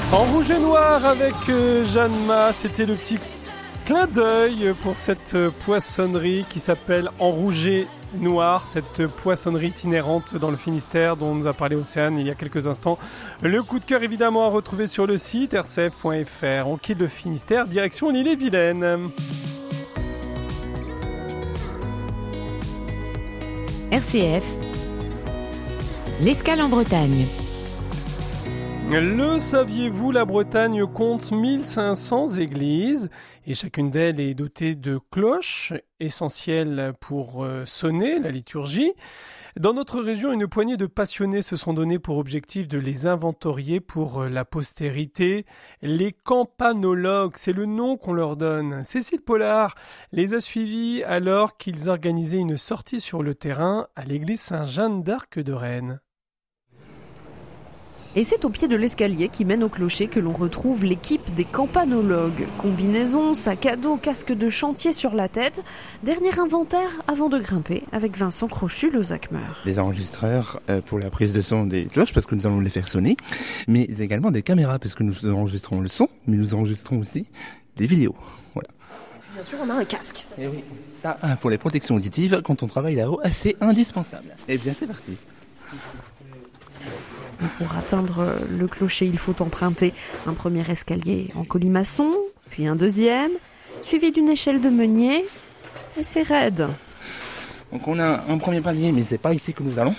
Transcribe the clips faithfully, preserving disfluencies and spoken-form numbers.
En rouge et noir avec euh, Jeanne Ma, c'était le petit clin d'œil pour cette euh, poissonnerie qui s'appelle En rouge et noir, cette poissonnerie itinérante dans le Finistère dont nous a parlé Océane il y a quelques instants. Le coup de cœur évidemment à retrouver sur le site r c f point f r. On quitte le Finistère, direction l'Ille-et-Vilaine. R C F, l'escale en Bretagne. Le saviez-vous, la Bretagne compte mille cinq cents églises et chacune d'elles est dotée de cloches essentielles pour euh, sonner la liturgie. Dans notre région, une poignée de passionnés se sont donnés pour objectif de les inventorier pour euh, la postérité. Les campanologues, c'est le nom qu'on leur donne. Cécile Pollard les a suivis alors qu'ils organisaient une sortie sur le terrain à l'église Saint-Jeanne d'Arc de Rennes. Et c'est au pied de l'escalier qui mène au clocher que l'on retrouve l'équipe des campanologues. Combinaison, sac à dos, casque de chantier sur la tête. Dernier inventaire avant de grimper avec Vincent Crochu, le Zacmeur. Des enregistreurs euh, pour la prise de son des cloches parce que nous allons les faire sonner, mais également des caméras parce que nous enregistrons le son, mais nous enregistrons aussi des vidéos. Voilà. Bien sûr, on a un casque. Ça, Et oui, ça, pour les protections auditives, quand on travaille là-haut, c'est indispensable. Et bien, c'est parti. Pour atteindre le clocher, il faut emprunter un premier escalier en colimaçon, puis un deuxième, suivi d'une échelle de meunier, et c'est raide. Donc on a un premier palier, mais c'est pas ici que nous allons.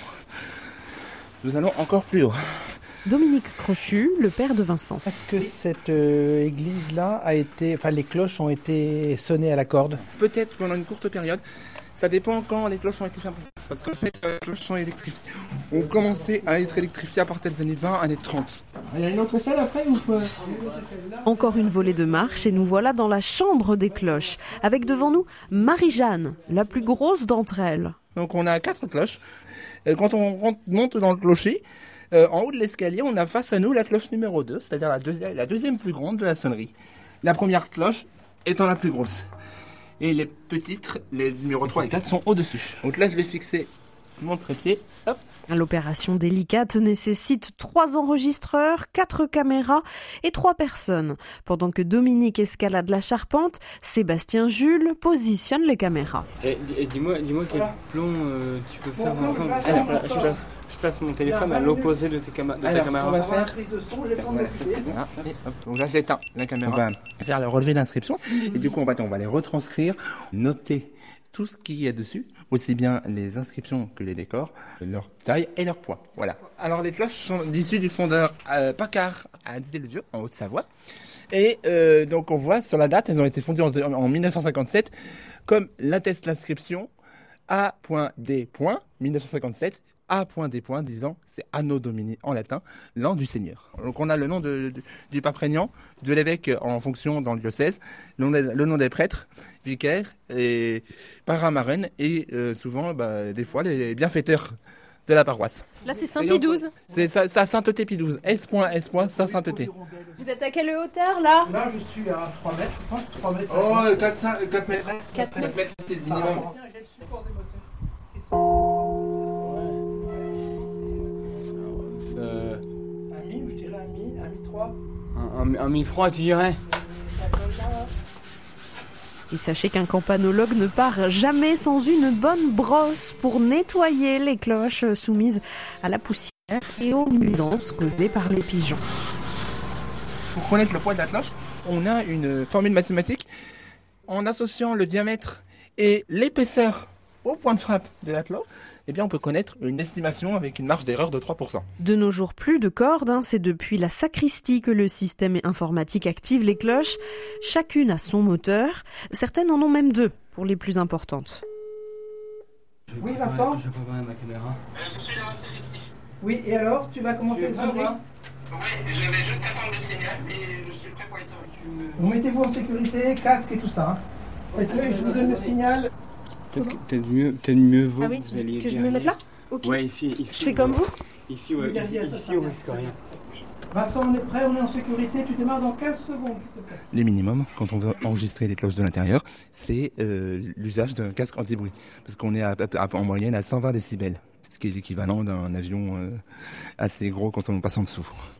Nous allons encore plus haut. Dominique Crochu, le père de Vincent. Est-ce que cette euh, église-là a été, enfin les cloches ont été sonnées à la corde? Peut-être pendant une courte période. Ça dépend quand les cloches ont été fabriquées. Parce qu'en fait, les cloches sont électrifiées. On commençait à être électrifiées à partir des années vingt, années trente. Il y a une autre échelle après ou pas? Encore une volée de marche et nous voilà dans la chambre des cloches. Avec devant nous Marie-Jeanne, la plus grosse d'entre elles. Donc on a quatre cloches. Et quand on rentre, monte dans le clocher, euh, en haut de l'escalier, on a face à nous la cloche numéro deux, c'est-à-dire la deuxième, la deuxième plus grande de la sonnerie. La première cloche étant la plus grosse. Et les petites, les numéros trois et quatre, sont au-dessus. Donc là, je vais fixer mon trépied. Hop. L'opération délicate nécessite trois enregistreurs, quatre caméras et trois personnes. Pendant que Dominique escalade la charpente, Sébastien Jules positionne les caméras. Et, et dis-moi, dis-moi quel plan euh, tu peux faire, Vincent. Alors, je, place, je place mon téléphone à l'opposé de, tes cama- de Alors, ta caméra. On va faire... Voilà, ça, c'est bien. Et hop. Donc là, j'éteins la caméra. On va faire le relevé d'inscription. Et du coup, on va, on va les retranscrire, noter tout ce qu'il y a dessus, aussi bien les inscriptions que les décors, leur taille et leur poids. Voilà. Alors les cloches sont issues du fondeur euh, Paccard à Dizy-le-Vieux, en Haute-Savoie. Et euh, donc on voit sur la date, elles ont été fondues en, en dix-neuf cent cinquante-sept, comme l'atteste l'inscription A D dix-neuf cent cinquante-sept, A D disant c'est Anno Domini en latin, l'an du Seigneur. Donc on a le nom de, de, du pape régnant, de l'évêque en fonction dans le diocèse, le nom des, le nom des prêtres, vicaires et paramarraines et euh, souvent bah, des fois les bienfaiteurs de la paroisse. Là c'est Saint-Pie douze. C'est sa, sa sainteté Pie douze. S. S. Sa sainteté. Vous êtes à quelle hauteur là? Là je suis à trois mètres, je pense, trois mètres. Oh, quatre, cinq, quatre mètres. quatre mètres. quatre mètres, c'est le minimum. Un mi, je dirais un mi, un mi trois. Un, un, un mi trois, tu dirais? Et sachez qu'un campanologue ne part jamais sans une bonne brosse pour nettoyer les cloches soumises à la poussière et aux nuisances causées par les pigeons. Pour connaître le poids de la cloche, on a une formule mathématique en associant le diamètre et l'épaisseur au point de frappe de la cloche. Eh bien, on peut connaître une estimation avec une marge d'erreur de trois pour cent. De nos jours, plus de cordes, hein, c'est depuis la sacristie que le système informatique active les cloches. Chacune a son moteur. Certaines en ont même deux, pour les plus importantes. Oui, Vincent. Je peux voir ma caméra. Je suis dans la sacristie. Oui, et alors, tu vas commencer le sonnerie? Oui, je vais juste attendre le signal et je suis prêt pour les sonneries. Vous mettez-vous en sécurité, casque et tout ça. Hein. Faites-le et je vous donne le signal. Peut-être, que, peut-être mieux, peut-être mieux vaut Ah oui, que vous alliez. que je me mette là? Ok. Ouais, ici, ici. Je fais comme vous? Ici, ouais. Regardez, Ici, ça, ici ça, on ça. risque rien. Vincent, on est prêt, on est en sécurité. Tu démarres dans quinze secondes, s'il te plaît. Les minimums, quand on veut enregistrer les cloches de l'intérieur, c'est euh, l'usage d'un casque anti-bruit. Parce qu'on est à, à, en moyenne à cent vingt décibels, ce qui est l'équivalent d'un avion euh, assez gros quand on passe en dessous.